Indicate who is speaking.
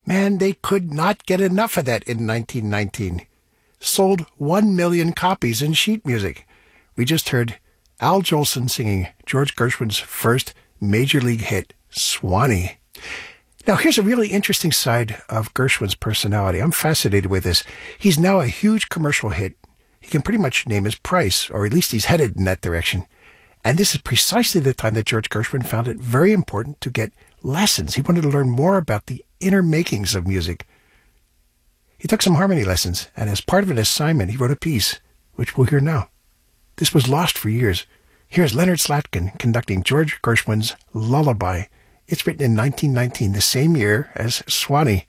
Speaker 1: Man, they could not get enough of that in 1919. Sold 1 million copies in sheet music. We just heard Al Jolson singing George Gershwin's first major league hit, Swanee. Now, here's a really interesting side of Gershwin's personality. I'm fascinated with this. He's now a huge commercial hit. He can pretty much name his price, or at least he's headed in that direction. And this is precisely the time that George Gershwin found it very important to get lessons. He wanted to learn more about the inner makings of music. He took some harmony lessons, and as part of an assignment, he wrote a piece, which we'll hear now. This was lost for years. Here's Leonard Slatkin conducting George Gershwin's Lullaby. It's written in 1919, the same year as Swanee.